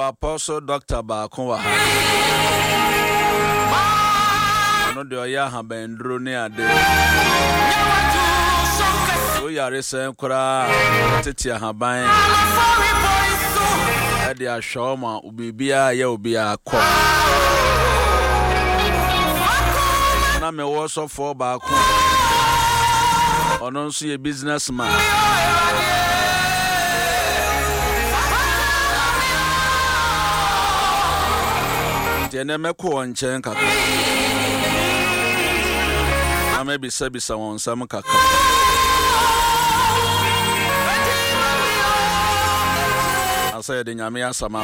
apostle Dr. Bakonwa. Ano de oya ha bendro ne ade. O yare sen kura tete ahaban. Ade ahwoma ubibia ya obia akọ. Na me wo so for baako. Ono nso ye businessman. Tiene meko nchen kaka. Ame bisa won sam kaka. Asa de nyame asama.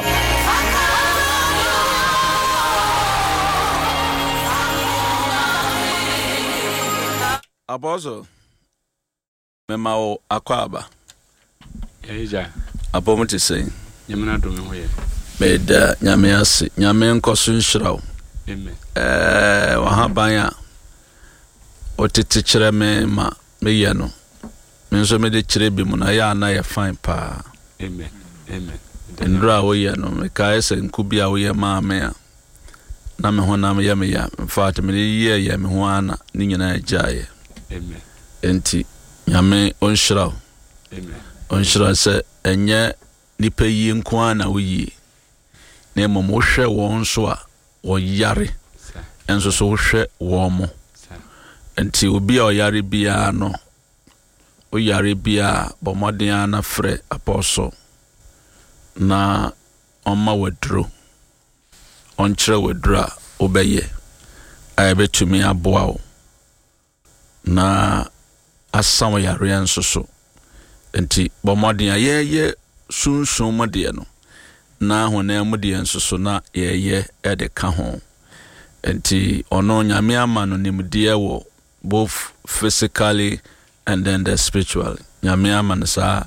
Abozo memao akwaba. Eja. Abomuti sei. Nyamena do me hoye. Meda nyame ase nyame nkoso nhyiraw. Amen. Wahabanya otete kire me ma meyɛ no. Me nso me de kire bi mu na ya na ye fine pa. Amen. Amen. Ndra wo yɛ no me kai se nkubi a wo yɛ ma me a. Na me ho na me yɛ me ya. In fact me yɛ me ho ana ni nyina agyae. Amen. Enti nyame onhyiraw. Amen. Onhyira se enye nipa yi nko ana wo yi. Na mo hwɛ wɔn so a wo yare. Enso so hwɛ wɔn mo. Enti obi a oyare bia no. O yare bia bomoden na frɛ apostle. Na ɔma wadro. Ɔnkyerɛ wadro a obɛyɛ. A betumi aboa wo. Na asam yare enso so. Enti bomoden ayeye sunsun mode no. Na hona mode enso so na yeye de ka ho. Enti ono nyame ama no nimdie wo both physically and then the spiritual. Nyame ama no sa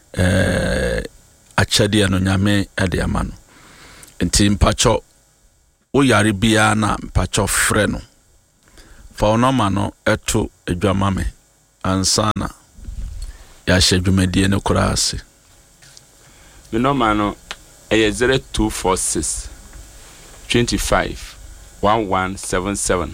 achade no nyame de ama no. Enti mpacho o yare bia na mpacho frɛ no. Fa ono ma no eto adwama me ansana ya hwedwumadie no kura ase. Me no ma no 0246 25 1177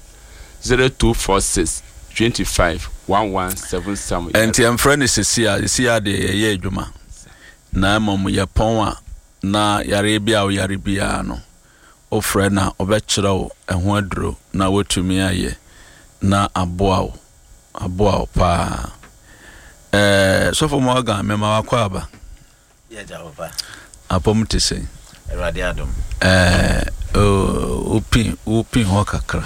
0246 25 1177. Enti am friend is sia de ye adwuma na mom ye pon a na yare bia o yare bia no o friend na obekire wo eho aduro na wotumi aye na aboa wo pa so for mo ga me ma wakwa aba ya jawaba apom tese erade adom upin ho kakra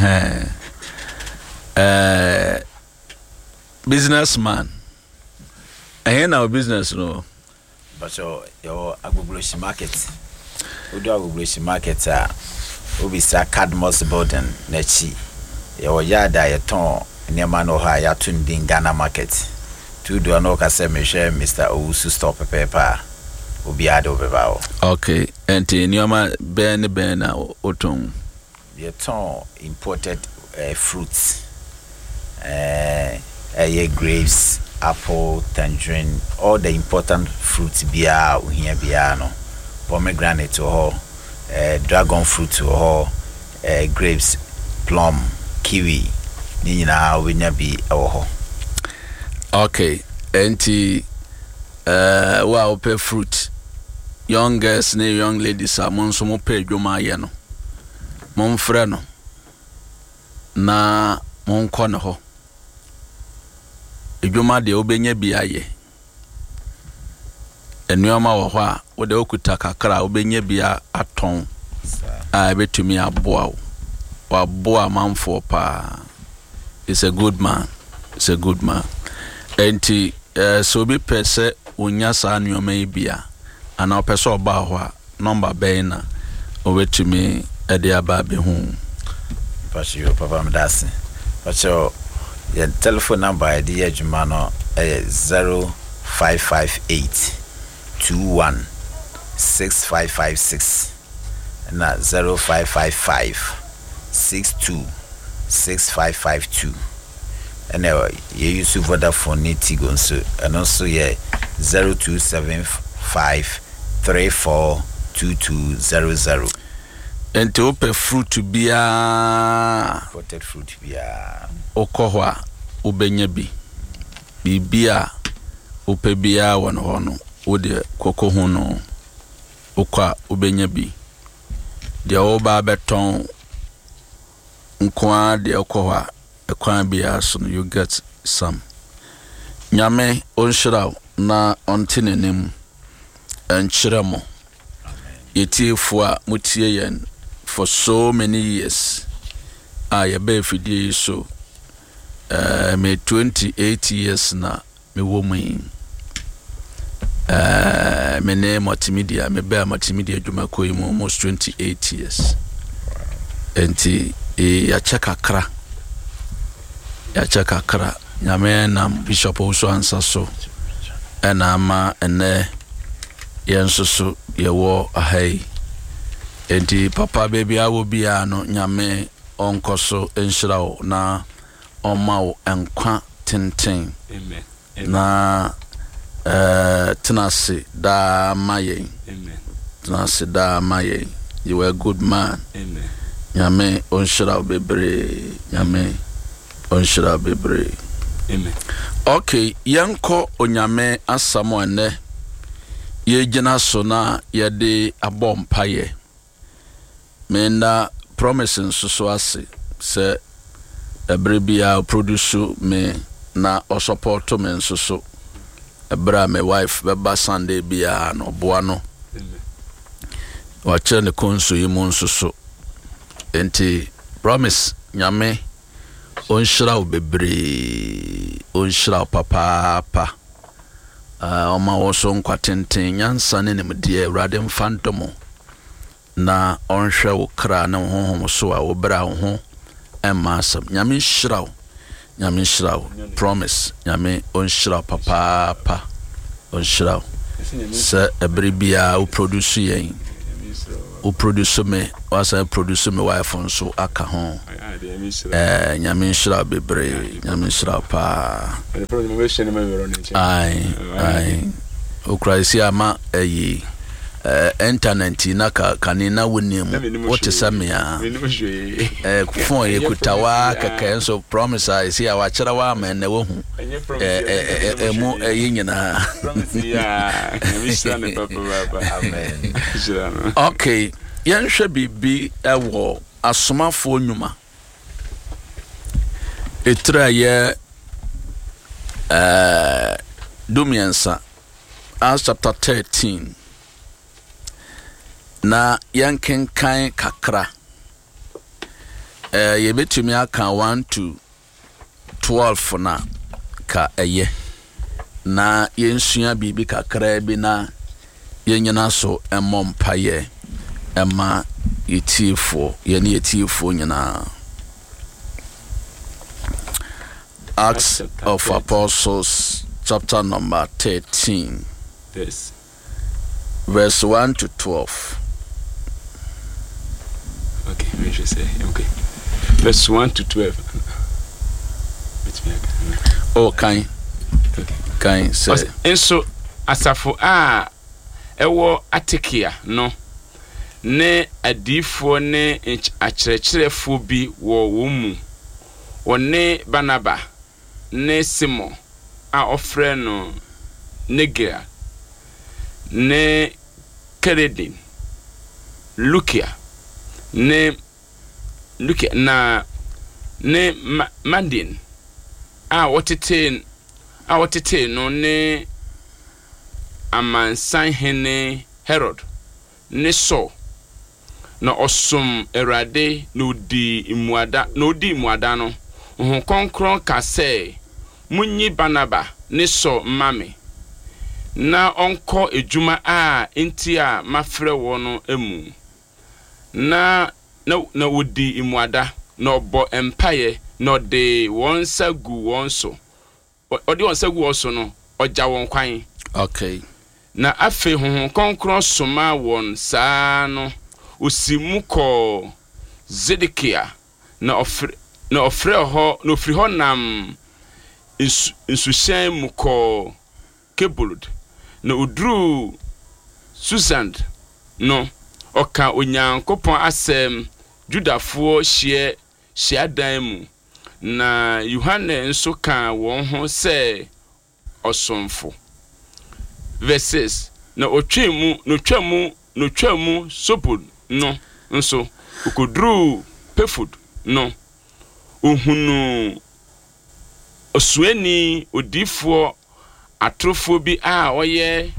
businessman na business no but your Agbogblosi market odo Agbogblosi market a obi sa Cadmus building na chi your yada ye ton nema no ha ya tundin Ghana market to do no ka se me share Mr. Owusu stop paper obi ado beba. Okay, enti nioma ben na oton ye ton imported fruits grapes, apple, tangerine, all the important fruits bia uhia bia no. Pomegranate or dragon fruit or grapes, plum, kiwi. Ni na winya bi ho. Okay, enti wa ope fruit. Young girls ne young ladies are monso mo pe dwuma ye no. Mon frɛ no. Na mon kɔ ne ho. Edwuma de obenya bi aye. Enuama wo ho a wo de okuta kakra obenya bi aton. A betumi aboa wo. Wa boa manfo pa. Is a good man. It's a good man. Enti so bi pese onya sa nuoma bia ana opese oba ho a number ben na obetumi ede aba be hu. Pasio papa mdase. Pasio your telephone number ID adwuma no 0558 21 6556 na 0555 62 6552 and you use Vodafone Tigo so and also 0275 34 2200. Enti ope fruit bia Potted fruit bia. Okohwa ubenya bi. Bibia ope bia wono hono. Ode koko hono. Okwa ubenya bi. Dia oba beton nkwa de okohwa ekwan bia so you get some. Nyame onshiraw na ontinenem enchiremo. Yetiefo a mutie yen for so many years. I be fidie so me 28 years na me woman. Me name multimedia, me be multimedia dwumako yi almost 28 years. Enti ya cheka kra. Nyame na bishop also answer so. Ena ama ene yensusu yewo ahai. Enti papa baby awo bia no nyame onkoso enhyirawo na omawo enkwa tenten. Amen. Na tenase da mayen. Amen. Tenase da mayen. You were a good man. Amen. Nyame onhyirawo bebre. Nyame onhyirawo bebre. Amen. Okay, yanko onyame asamo ene ye gina so na ye de abompaye. Menda promising so ase se ebrebia produce me na o support me nso ebra me wife beba Sunday bia no boa no. Amen. Wa chere ne konso yimu nso enti promise nyame onshiraw bebre onshiraw papa oma woso nkwatenten nyansa ne nemde awrade mfantomo na onhwe wo kra na honhom so a wo bra ho emasam nyame shiraw promise nyame onshiraw papa onshiraw se ebribia o produce yen o produce me wasa produce me wife nso aka ho nyame shira bebre nyame shira pa ai o kraisi ama internet na kanina wonim what samia phone ye kutawa kaka nso promise I see our chira wa ma na wo hu emu yinyina promise ya nyame shira ne papa amen. Okay, yenhwe bibi ewo asomafo nyuma etra ye Dumiansa Acts chapter 13 na yankenkan kakra ye betumi aka 1 to 12 na ka eye na yensua bibi kakra bi na yenyina so emompaye ema yetifo yene yetifo nyina. Acts of Apostles chapter number 13 yes verse 1 to 12. Okay, we should say okay. Verse 1 to 12. Oh, kind say. Enso asafo a ewo Atekia no ne adifo ne akyerɛkyerɛfo bi wo mu wone Barnaba ne Simon a ofre no Niger ne Keredin Lukia na ne Mandin a wotete no ne amansan hene Herod ne so na osom erade no di imuada no ho konkron ka se munyi Barnaba ne so mame na onko ejuma a enti a mafre wo no emu na wodi imuada na obo empaye no de wonsa gu wonso odi wonsa gu wonso no oja won kwan. Okay. Na afe ho konkron soma won saa no osimu ko Zedekia na ofre ho no fri ho nam insushan mu ko Kebulud na udru Susand no ɔka onyankopɔn asɛm Judafoɔ hyiadan mu na Yohane nso ka wɔn ho sɛ ɔsomfo. Verses na otwa mu Sopod no nso okodru Pefod no ohunu osuani odifoɔ atrofo bi a ɔyɛ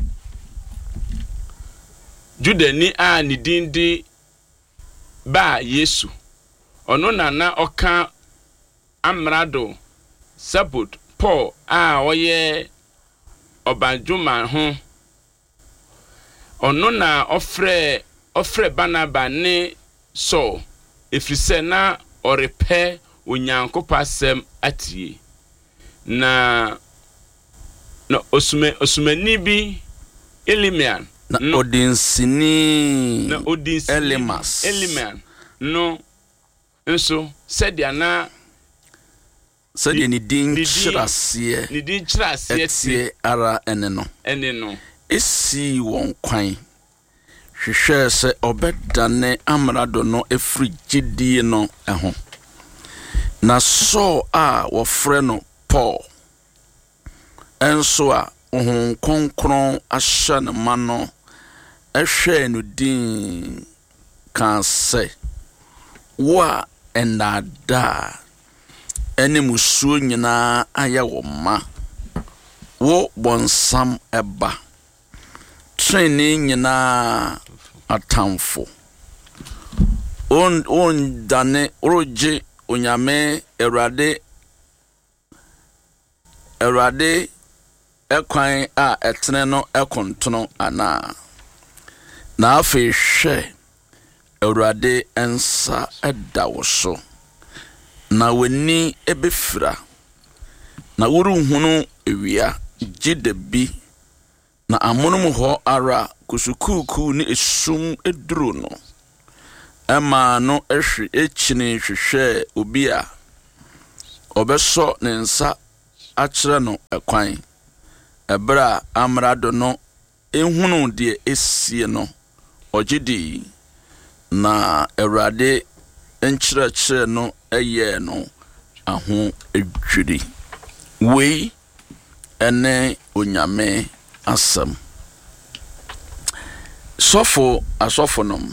Judani a ne din de ba Yesu. Ono na ɔka amrado Sabot Paul a ɔyɛ ɔbanjuma ho. Ono na ɔfrɛ Barnaba ne Saul efisɛ na ɔrepɛ onyankopɔn asɛm atie. Na osumani bi Elimian na odinsini Elimas Eliman no nso sɛdeɛ ne din kyerɛaseɛ tie ara ɛne no esi wɔn kwan hwehwɛ sɛ ɔbɛdane amrado no efiri gyidie no ɛho. Na Saul a wɔfrɛ no Paul enso a ohun konkron ahyɛ ne ma no ɛhwɛ no din kan sɛ wo a ɛnada ɛne musuo nyinaa ayɛ wo ma wo bonsam ɛba trene nyinaa atamfo on dane roje onyame Awurade ekwan a etene no ekontono ana na afei hwɛ Awurade ensa ɛda wo so na wani ebefira na woruhunu ewia gidabi na amonum ho ara kusukuku ne esum eduro no ema no ehwe echini hwehwɛ obi a obeso ne nsa akyerɛ no ekwan ebra amrado no ehunu de esie no ogidi na Awurade enkyerɛkyerɛ no ɛyɛ no aho edwiri wei ene onyame asɛm. Asɔfo nom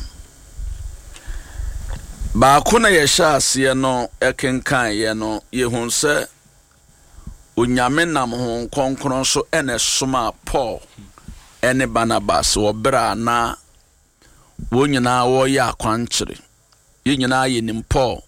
baako na yɛhyɛ aseɛ no ɛkenkan yɛ no yɛhu sɛ onyame nam ho konkron so ene soma Paul ene Barnabas wɔbra na wonyina wɔyɛ akwankyere yɛnyina yɛnim Paul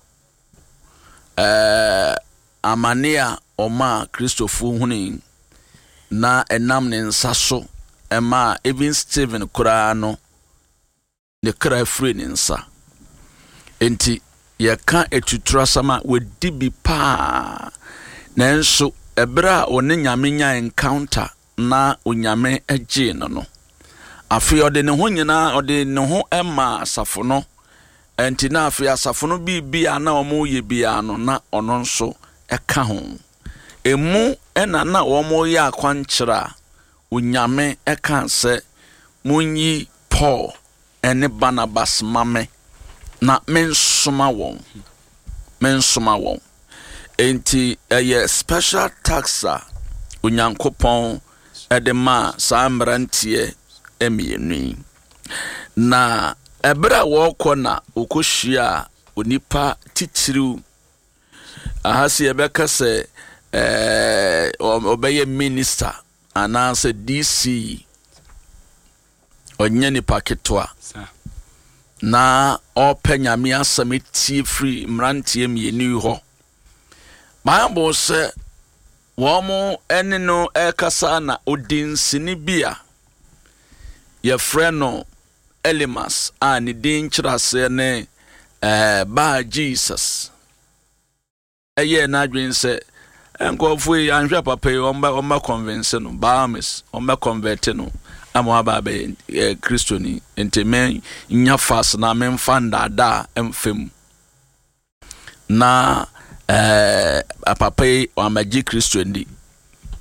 amania ɔma Kristofo huni na enam ne nsa so ema even Stephen koraa no ne kra free ne nsa enti yɛka etutura sama wadi bi pa nanso ebra one nyame nya encounter na onyame agye no afei ɔde ne ho nyina ɔde ne ho ɛma asafo no enti na afei asafo no bibia na ɔmo yɛ bia no na ɔno nso ɛka ho emu ɛna na ɔmo yɛ akwankyera onyame ɛka sɛ munyi Paul ɛne Barnabas mame na mensoma wɔn enti ɛyɛ special taxa onyankopɔn ɛde ma saa mmeranteɛ emienu na ebra wɔkɔ na okohyia onipa titiriw ahasi ebɛka sɛ obɛyɛ minister anaasɛ DC onyɛ nipa ketwa na ɔpɛ nyame asɛm tie free mmeranteɛ mienu hɔ. Bible sɛ wɔn ɛne no ɛkasa na odinsini bia yɛfrɛ no Elimas a ne din kyerɛase ne ba Jesus ɛyɛ n'adwen sɛ nkɔfo yi anhwɛ papa yi ɔmba convince no Baamis ɔmba convert no ama aba be Kristoni enti men nya fast na men fanda emfem na papa yi amaji Kristoni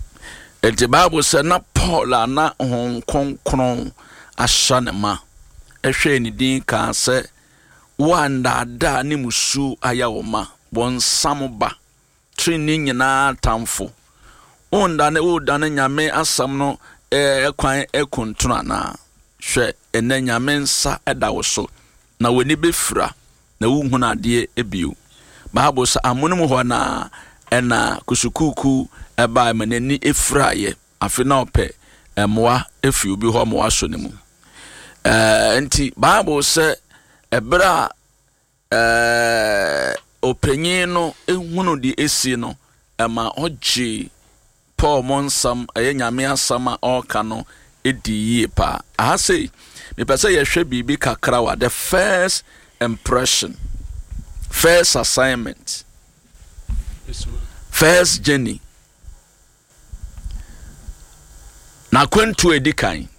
enti Bible sɛ na Paul na hon konkron ahyɛ ne ma ehwe ni din ka se wanda da ni musu aya woma bon samba training nyina tamfo onda ne woda nyame asam no ekwan ekontuna na hwe ene nyame nsa eda wo so na wani befura na wo hu na ade ebio Bible sa amunum ho na ena kusukuku eba manani efraye afi na ope moa efi obi ho moa so ne mu enti Bible sa ebra openyin no ehunu di esi no ema oji Paul Monsam nyame asama oka no edi yi pa ahase me pese ye hwe bibi kakra wa the first impression, first assignment, first journey. Na kwentu edikan.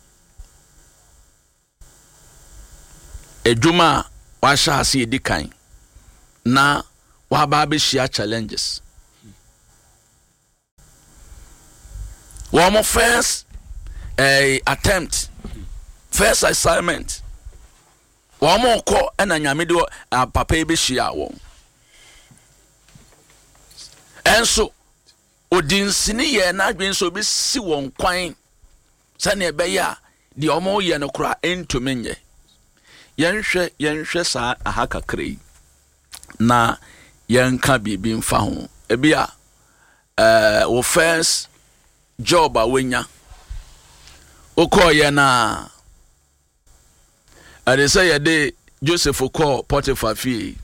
Ejuma washa hasi edikan. Na wababe shia challenges. One first attempt, first assignment. One more call and a nyamido papa be shia won. And so Odin sini ye na adwen so be si won kwan sane be ya de omo ye no kra entomenye yenhwe sa ahaka krei na yenka bibi mfa ho ebia wo first job awenya okoye na ade say ye de Joseph call Potiphar fie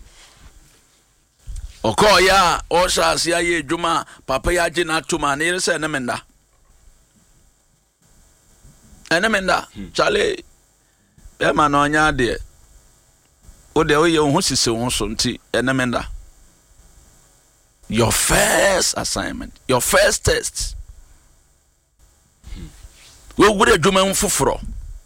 okoya osha asia ye dwuma papa ya je na tuma na yere se enemenda chale e ma no nya de o de o ye ho sise ho so nti enemenda. Your first assignment, your first test, we would dwuma mfoforo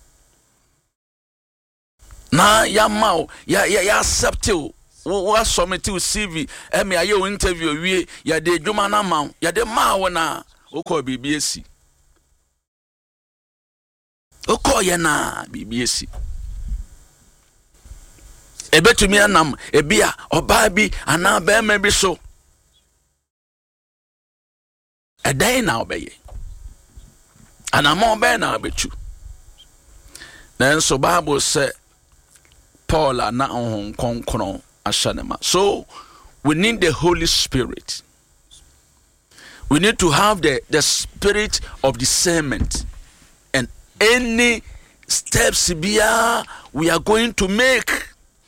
na ya mau ya accept you. What submit to CV emi aye o interview wie ya de dwuma na ma ya de ma wona okọ BBS okọ ye na BBS ebetumi anam ebia oba bi ana ba ma bi so edan na obeye ana ma oba na abetu na so Bible say Paul na ohun konkron. So we need the Holy Spirit. We need to have the spirit of discernment, and any steps we are going to make.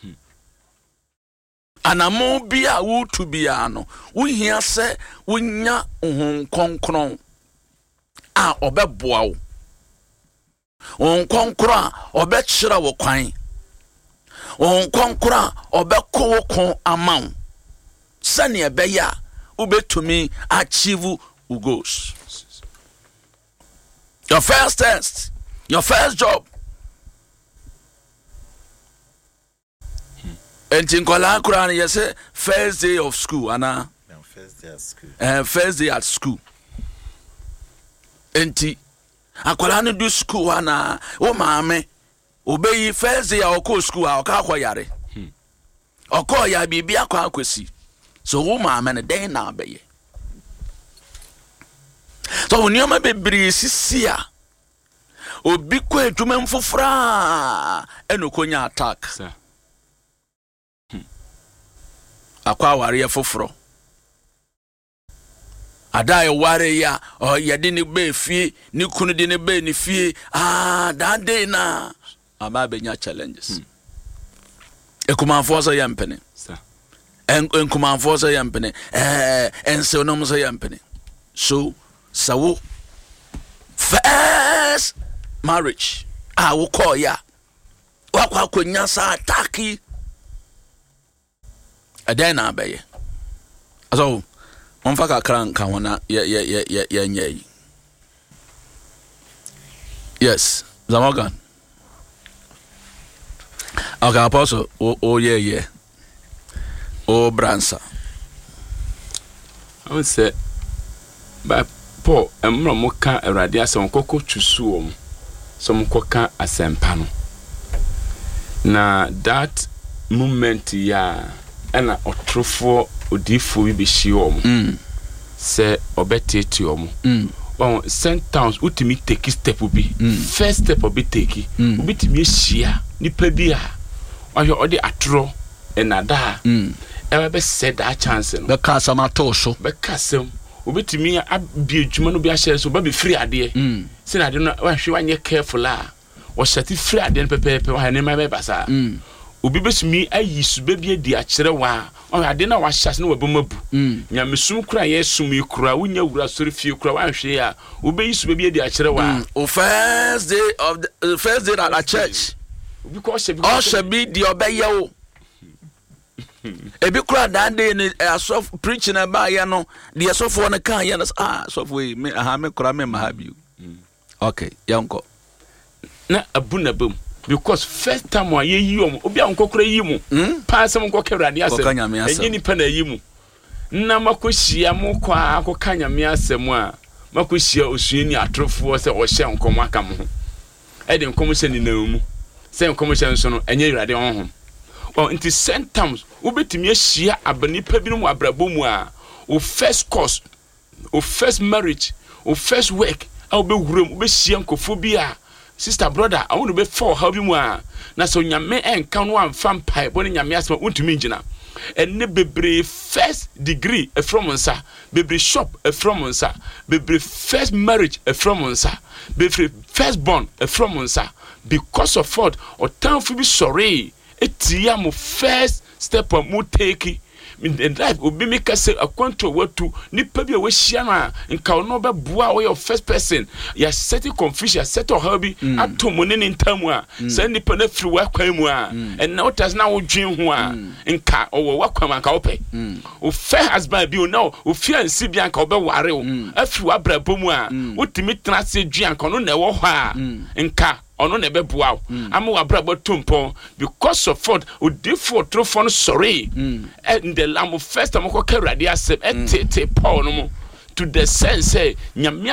Anamo bia wu to bia no. We hear say we nya konkron a obeboa wo. Konkron obe chira wo kwan. On konkura obeko kon amount sani ebeya ubetumi achieve goals. Your first test, your first job. Enti nkola kura ni yese first day of school ana first day at school. First day at school. Enti akola no do school ana o maame Obey first day or school or yare. Or ya be akwasi. So woman and a day now be. So when you may be brisia obi kwe dwuma mfofra eno konya attack. Akwa ware foforo. Ada ware ya o yede ne be fie ni kunu de ne be ni fie that day na Ababenya challenges. Ekumanfo so yampene. Sir. Enkumanfo so yampene. Ense onom so yampene. So sawo first marriage. Wo call ya. Wakwa konya sa ataki. Adan na abaye. So monfa kakra nka hona ye nyai. Yes, Zamagan. Okay, Apostle. Oh yeah. Oh Bransa. I would say, but Paul, Moka, a radia, some cocoa to sue some coca a sempano. na that moment ya ana otrofo odifo bi be hie se obetete omo sentence ultimate take step bi first step obi take obitimi hia nipa bi a wahwe ode atro enada ebe be said that chance no be kasama to so be kasem obitimi abi adwuma no bi a share so ba be free ade se na ade no wahwe wanye careful a wo shati free ade no pepepe wa ne ma be basa obi besumi ayi sube bi adi akere wa ade na wa hyase no wabomabu nyamesum kura ye sumi kura wonya wura sori fie kura wa hwe a obeyi sube bi adi akere wa first day of the first day at the church because be the obeye o ebi kura that day ni asof preaching about ya no the asof one kan ya no asof we me kura me mahabi okay yanko na abuna bam because first time wa ye yi obi ankokora yi mu pa sem nkokera ade asem enye ni pa na yi mu na makohia mo kwa akoka nyame asem a makohia osuani atrofo se o hye nkomo aka mo ho e de nkomo hye ni na mu se nkomo hye nso no enye yurade honhom nti sometimes ubetimi ahia abanipa bi no mu abrabo mu a o first course o first marriage o first work a obewuram obehia nkofo bi a sister brother I want to be for how bi mu a na so nyame enka no amfa mpai bo ne nyame asema untumi ngina enne bebre first degree from nsa bebre shop from nsa bebre first marriage from nsa bebre first born from nsa because of what o tanfo bi sorry etia mo first step mo take in life obi make say akwanto watu nipa bi a wahia na nka no be boa we your first person ya set confusion ya set ohabi atomo ne ntamu a say nipa na firi wa kwan mu a and now it has now dwen ho a nka owo wa kwan nka ope o fair husband bi o now o fiancé bi nka obe ware o afiri wa brabo mu a otimi trase dwen nka no na ewo ho a nka ono na beboa am wa brabo tumpo because of what o defo trofo sorry and the lamb first am ko karade asem etete paul no mo to the sense say nyame